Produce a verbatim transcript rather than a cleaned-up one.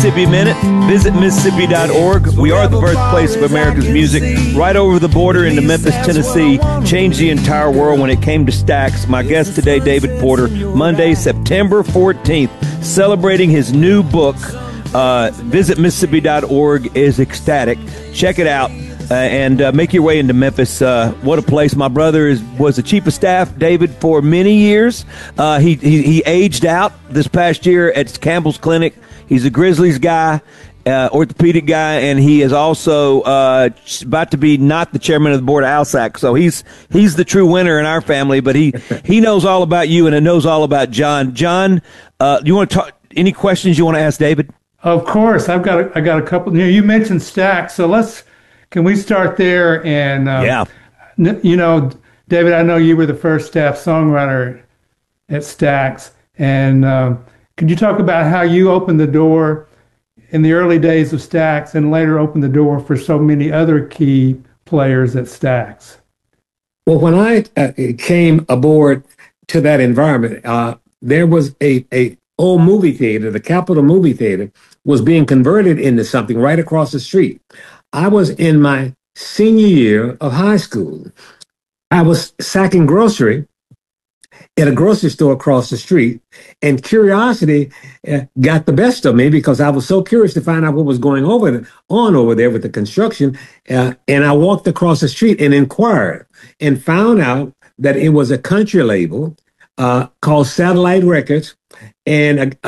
Mississippi Minute. Visit Mississippi dot org. We are the birthplace of America's music. Right over the border into Memphis, Tennessee. Changed the entire world when it came to Stax. My guest today, David Porter. Monday, September fourteenth. Celebrating his new book. Uh, visit Mississippi dot org is ecstatic. Check it out. Uh, and uh, make your way into Memphis. Uh, what a place. My brother is was the chief of staff, David, for many years. Uh, he, he he aged out this past year at Campbell's Clinic. He's a Grizzlies guy, uh, orthopedic guy, and he is also uh, about to be not the chairman of the board of ALSAC. So he's he's the true winner in our family, but he, he knows all about you and knows all about John. John, uh, you want to talk? Any questions you want to ask David? Of course. I've got a, I got a couple. You know, you mentioned Stax, so let's Can we start there? And, uh, yeah. you know, David, I know you were the first staff songwriter at Stax. And um, could you talk about how you opened the door in the early days of Stax and later opened the door for so many other key players at Stax? Well, when I uh, came aboard to that environment, uh, there was a, a old movie theater, the Capitol Movie Theater, was being converted into something right across the street. I was in my senior year of high school. I was sacking grocery at a grocery store across the street, and curiosity uh, got the best of me because I was so curious to find out what was going over on over there with the construction. Uh, and I walked across the street and inquired and found out that it was a country label uh, called Satellite Records, and a,